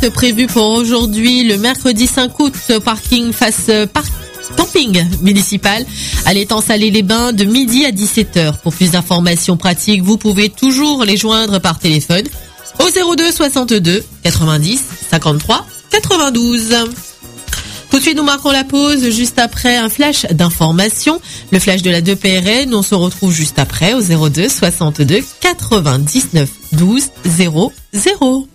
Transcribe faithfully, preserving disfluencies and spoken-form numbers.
découverte prévue pour aujourd'hui, le mercredi cinq août, au parking face parc camping municipal à l'étang Salé-les-Bains de midi à dix-sept heures. Pour plus d'informations pratiques, vous pouvez toujours les joindre par téléphone au zéro deux soixante-deux quatre-vingt-dix cinquante-trois quatre-vingt-douze. Tout de suite, nous marquons la pause juste après un flash d'information. Le flash de la deux P R N, on se retrouve juste après au zéro deux soixante-deux quatre-vingt-dix-neuf douze zéro zéro.